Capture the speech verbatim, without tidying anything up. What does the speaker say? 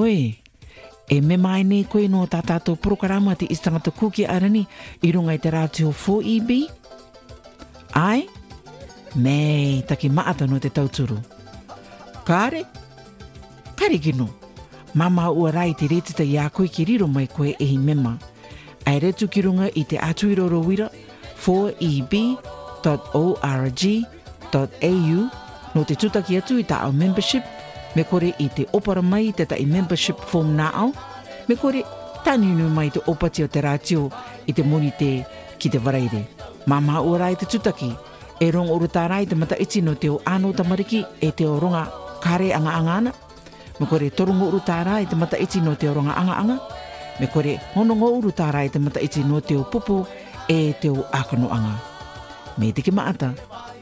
Oe, e me mai nei koe no tātātou programa te istangata kuki arani i runga i te rātio four E B? Ai? Mei, taki maata no te tauturu. Kāre? Kare kino. Mama ua rai te retita i a koe ki riro mai koe e hi mema. Ai retu ki runga i te atuiroro wira four E B dot org dot A U no te tutaki atu i ta au membership me kore i te opara mai te ta i membership form nā au me kore taninu mai te opati o te rātio i te moni te ki te waraire. Mama ua rai te tutaki e rong uru tā rai te mata iti no te o ano tamariki e te o ronga kare anga anga ana me kore torungo uru tā rai te mata iti no te o ronga anga anga me kore honongo uru tā rai te mata iti no te o pupu e te o akano anga. Me te ki maata,